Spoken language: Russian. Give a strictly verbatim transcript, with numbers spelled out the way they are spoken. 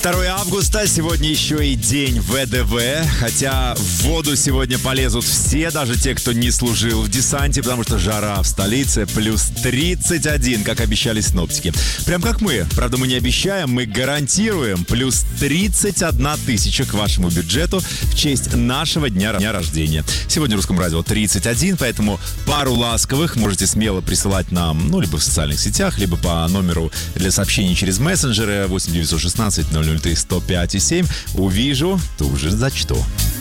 второе августа, сегодня еще и день ВДВ, хотя в воду сегодня полезут все, даже те, кто не служил в десанте, потому что жара в столице плюс тридцать один, как обещали синоптики. Прям как мы, правда мы не обещаем, мы гарантируем плюс тридцать одна тысяча к вашему бюджету в честь нашего дня, дня рождения. Сегодня в Русском радио тридцать один, поэтому пару ласковых можете смело присылать нам, ну, либо в социальных сетях, либо по номеру для сообщений через мессенджеры восемь девятьсот шестнадцать ноль ноль три сто пять и семь. Увижу, тут же зачту.